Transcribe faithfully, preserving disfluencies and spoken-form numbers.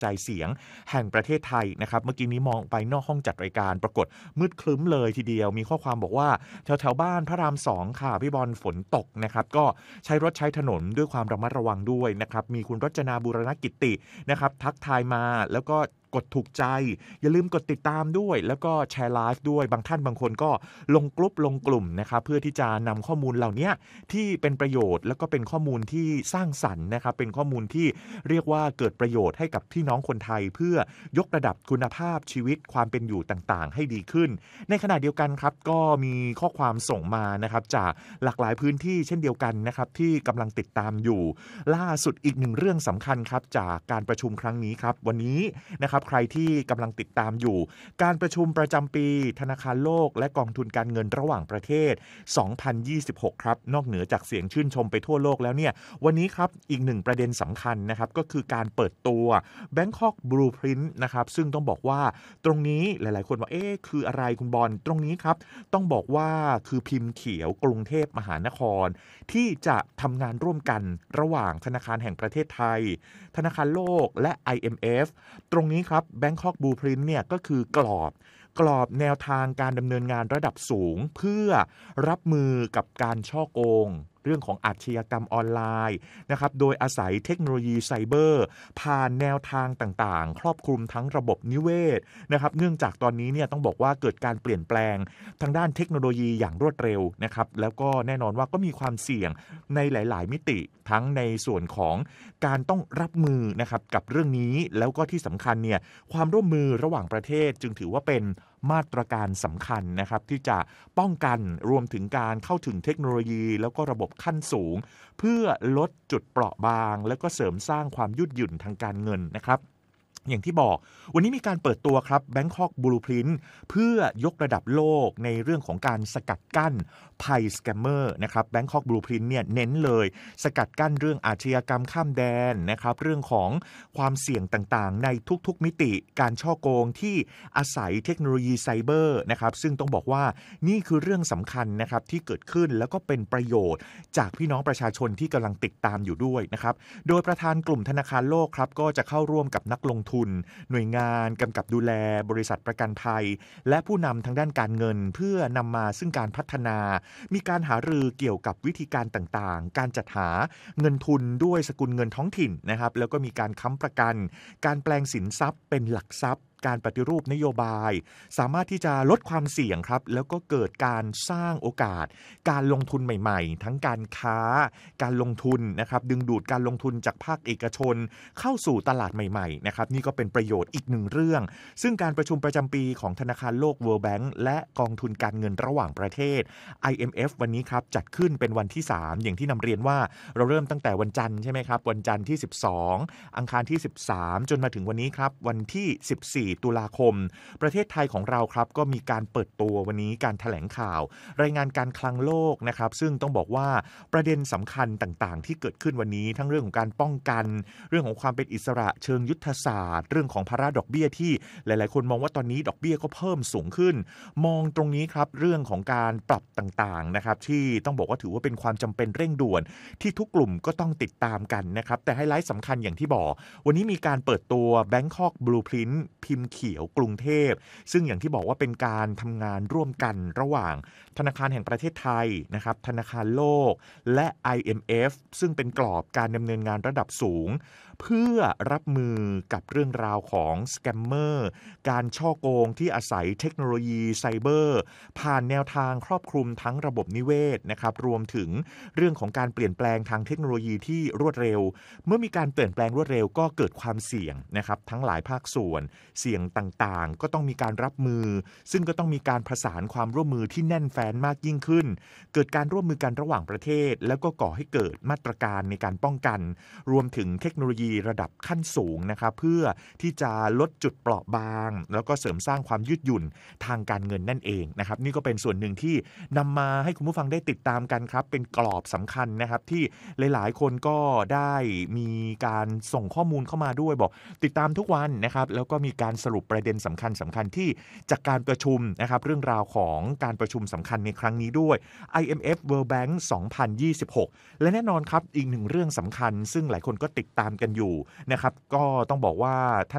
จายเสียงแห่งประเทศไทยนะครับเมื่อกี้นี้มองไปนอกห้องจัดรายการปรากฏมืดครึ้มเลยทีเดียวมีข้อความบอกว่าแถวแถวบ้านพระรามสองค่ะพี่บอลฝนตกนะครับก็ใช้รถใช้ถนนด้วยความระมัดระวังด้วยนะครับมีคุณรจนาบูรณกิตตินะครับทักทายมาแล้วก็กดถูกใจอย่าลืมกดติดตามด้วยแล้วก็แชร์ไลฟ์ด้วยบางท่านบางคนก็ลงกลุ่มลงกลุ่มนะครับเพื่อที่จะนำข้อมูลเหล่านี้ที่เป็นประโยชน์แล้วก็เป็นข้อมูลที่สร้างสรรค์นะครับเป็นข้อมูลที่เรียกว่าเกิดประโยชน์ให้กับพี่น้องคนไทยเพื่อยกระดับคุณภาพชีวิตความเป็นอยู่ต่างๆให้ดีขึ้นในขณะเดียวกันครับก็มีข้อความส่งมานะครับจากหลากหลายพื้นที่เช่นเดียวกันนะครับที่กำลังติดตามอยู่ล่าสุดอีกหนึ่งเรื่องสำคัญครับจากการประชุมครั้งนี้ครับวันนี้นะครับใครที่กำลังติดตามอยู่การประชุมประจำปีธนาคารโลกและกองทุนการเงินระหว่างประเทศสองพันยี่สิบหกครับนอกเหนือจากเสียงชื่นชมไปทั่วโลกแล้วเนี่ยวันนี้ครับอีกหนึ่งประเด็นสำคัญนะครับก็คือการเปิดตัว Bangkok Blueprint นะครับซึ่งต้องบอกว่าตรงนี้หลายๆคนว่าเอ๊ะคืออะไรคุณบอลตรงนี้ครับต้องบอกว่าคือพิมพ์เขียวกรุงเทพมหานครที่จะทำงานร่วมกันระหว่างธนาคารแห่งประเทศไทยธนาคารโลกและ ไอ เอ็ม เอฟ ตรงนี้ครับ Bangkok Blueprint เนี่ยก็คือกรอบกรอบแนวทางการดำเนินงานระดับสูงเพื่อรับมือกับการฉ้อโกงเรื่องของอาชญากรรมออนไลน์นะครับโดยอาศัยเทคโนโลยีไซเบอร์ผ่านแนวทางต่างๆครอบคลุมทั้งระบบนิเวศนะครับเนื่องจากตอนนี้เนี่ยต้องบอกว่าเกิดการเปลี่ยนแปลงทางด้านเทคโนโลยีอย่างรวดเร็วนะครับแล้วก็แน่นอนว่าก็มีความเสี่ยงในหลายๆมิติทั้งในส่วนของการต้องรับมือนะครับกับเรื่องนี้แล้วก็ที่สำคัญเนี่ยความร่วมมือระหว่างประเทศจึงถือว่าเป็นมาตรการสำคัญนะครับที่จะป้องกันรวมถึงการเข้าถึงเทคโนโลยีแล้วก็ระบบขั้นสูงเพื่อลดจุดเปราะบางแล้วก็เสริมสร้างความยืดหยุ่นทางการเงินนะครับอย่างที่บอกวันนี้มีการเปิดตัวครับ Bangkok Blueprint เพื่อยกระดับโลกในเรื่องของการสกัดกั้นภัยสแกมเมอร์นะครับ Bangkok Blueprint เนี่ยเน้นเลยสกัดกั้นเรื่องอาชญากรรมข้ามแดนนะครับเรื่องของความเสี่ยงต่างๆในทุกๆมิติการฉ้อโกงที่อาศัยเทคโนโลยีไซเบอร์นะครับซึ่งต้องบอกว่านี่คือเรื่องสำคัญนะครับที่เกิดขึ้นแล้วก็เป็นประโยชน์จากพี่น้องประชาชนที่กำลังติดตามอยู่ด้วยนะครับโดยประธานกลุ่มธนาคารโลกครับก็จะเข้าร่วมกับนักลงทุนหน่วยงานกำกับดูแลบริษัทประกันภัยและผู้นำทางด้านการเงินเพื่อนำมาซึ่งการพัฒนามีการหารือเกี่ยวกับวิธีการต่างๆการจัดหาเงินทุนด้วยสกุลเงินท้องถิ่นนะครับแล้วก็มีการค้ำประกันการแปลงสินทรัพย์เป็นหลักทรัพย์การปฏิรูปนโยบายสามารถที่จะลดความเสี่ยงครับแล้วก็เกิดการสร้างโอกาสการลงทุนใหม่ๆทั้งการค้าการลงทุนนะครับดึงดูดการลงทุนจากภาคเอกชนเข้าสู่ตลาดใหม่ๆนะครับนี่ก็เป็นประโยชน์อีกหนึ่งเรื่องซึ่งการประชุมประจำปีของธนาคารโลก World Bank และกองทุนการเงินระหว่างประเทศ ไอ เอ็ม เอฟ วันนี้ครับจัดขึ้นเป็นวันที่สามอย่างที่นำเรียนว่าเราเริ่มตั้งแต่วันจันทร์ใช่ไหมครับวันจันทร์ที่สิบสองอังคารที่สิบสามจนมาถึงวันนี้ครับวันที่สิบสี่ตุลาคมประเทศไทยของเราครับก็มีการเปิดตัววันนี้การแถลงข่าวรายงานการคลังโลกนะครับซึ่งต้องบอกว่าประเด็นสำคัญต่างๆที่เกิดขึ้นวันนี้ทั้งเรื่องของการป้องกันเรื่องของความเป็นอิสระเชิงยุทธศาสตร์เรื่องของภาระดอกเบี้ยที่หลายๆคนมองว่าตอนนี้ดอกเบี้ยก็เพิ่มสูงขึ้นมองตรงนี้ครับเรื่องของการปรับต่างๆนะครับที่ต้องบอกว่าถือว่าเป็นความจำเป็นเร่งด่วนที่ทุกกลุ่มก็ต้องติดตามกันนะครับแต่ไฮไลท์สำคัญอย่างที่บอกวันนี้มีการเปิดตัว Bangkok Blueprint พิมพ์เขียวกรุงเทพซึ่งอย่างที่บอกว่าเป็นการทำงานร่วมกันระหว่างธนาคารแห่งประเทศไทยนะครับธนาคารโลกและ ไอ เอ็ม เอฟ ซึ่งเป็นกรอบการดำเนินงานระดับสูงเพื่อรับมือกับเรื่องราวของสแกมเมอร์การฉ้อโกงที่อาศัยเทคโนโลยีไซเบอร์ผ่านแนวทางครอบคลุมทั้งระบบนิเวศนะครับรวมถึงเรื่องของการเปลี่ยนแปลงทางเทคโนโลยีที่รวดเร็วเมื่อมีการเปลี่ยนแปลงรวดเร็วก็เกิดความเสี่ยงนะครับทั้งหลายภาคส่วนเสี่ยงต่างๆก็ต้องมีการรับมือซึ่งก็ต้องมีการประสานความร่วมมือที่แน่นแฟ้นมากยิ่งขึ้นเกิดการร่วมมือกันระหว่างประเทศแล้วก็ก่อให้เกิดมาตรการในการป้องกันรวมถึงเทคโนโลยีระดับขั้นสูงนะครับเพื่อที่จะลดจุดเปราะบางแล้วก็เสริมสร้างความยืดหยุ่นทางการเงินนั่นเองนะครับนี่ก็เป็นส่วนหนึ่งที่นำมาให้คุณผู้ฟังได้ติดตามกันครับเป็นกรอบสำคัญนะครับที่หลายๆคนก็ได้มีการส่งข้อมูลเข้ามาด้วยบอกติดตามทุกวันนะครับแล้วก็มีการสรุปประเด็นสำคัญสำคัญที่จากการประชุมนะครับเรื่องราวของการประชุมสำคัญในครั้งนี้ด้วย ไอ เอ็ม เอฟ World Bank สองพันยี่สิบหกและแน่นอนครับอีกหนึ่งเรื่องสำคัญซึ่งหลายคนก็ติดตามกันอยู่นะครับก็ต้องบอกว่าท่าน